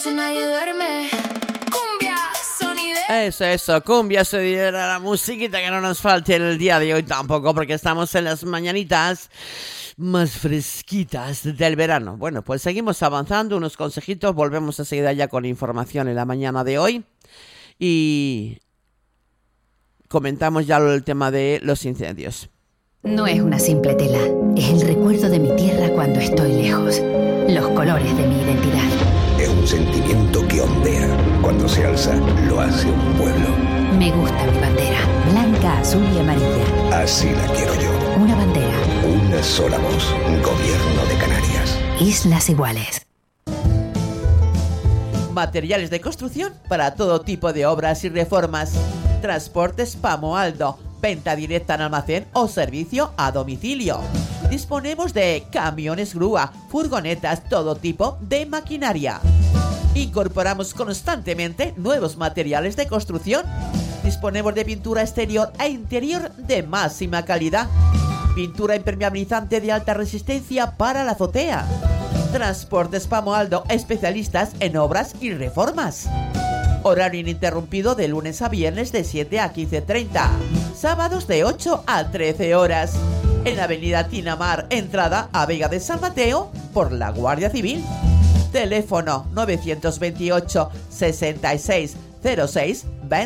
noche nadie duerme. Cumbia, sonidera. Eso, cumbia, sonidera, la musiquita que no nos falte en el día de hoy tampoco, porque estamos en las mañanitas más fresquitas del verano. Bueno, pues seguimos avanzando, unos consejitos, volvemos enseguida ya con información en la mañana de hoy y comentamos ya el tema de los incendios. No es una simple tela, es el recuerdo de mi tierra cuando estoy lejos, los colores de mi identidad. Es un sentimiento que ondea, cuando se alza lo hace un pueblo. Me gusta mi bandera, blanca, azul y amarilla. Así la quiero yo. Una bandera. Una sola voz, Gobierno de Canarias. Islas Iguales. Materiales de construcción para todo tipo de obras y reformas. Transportes Pamoaldo. Venta directa en almacén o servicio a domicilio. Disponemos de camiones grúa, furgonetas, todo tipo de maquinaria. Incorporamos constantemente nuevos materiales de construcción. Disponemos de pintura exterior e interior de máxima calidad. Pintura impermeabilizante de alta resistencia para la azotea. Transportes Pamoaldo, especialistas en obras y reformas. Horario ininterrumpido de lunes a viernes de 7 a 15:30. Sábados de 8 a 13 horas. En Avenida Tinamar, entrada a Vega de San Mateo, por la Guardia Civil. Teléfono 928 66 06 20.